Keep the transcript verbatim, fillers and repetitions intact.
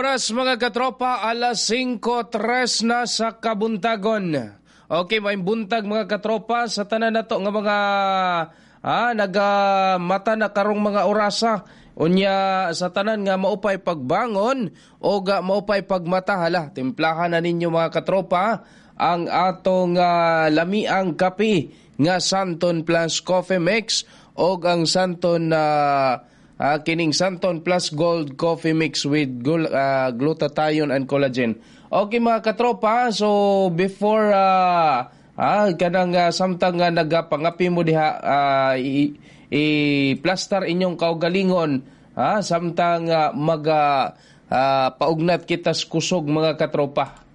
oras mga katropa, alas singko tres na sa kabuntagon. Okay, may buntag mga katropa sa tanan nato nga mga ah, nagamata na karong mga orasa. Unya sa tanan nga maupay pagbangon o ga maupay pagmata. Hala, timplahan na ninyo mga katropa ang atong uh, lamiang kape nga Santon Plus Coffee Mix o ang Santon uh, uh, kining Santon Plus Gold Coffee Mix with gul- uh, glutathione and collagen. Okay mga katropa, so before uh, ah, kanang uh, samtang nga uh, nagapangapi mo diha uh, i- i-plaster inyong kaugalingon, ha, samtang uh, mag uh, uh, paugnat kita sa kusog mga katropa.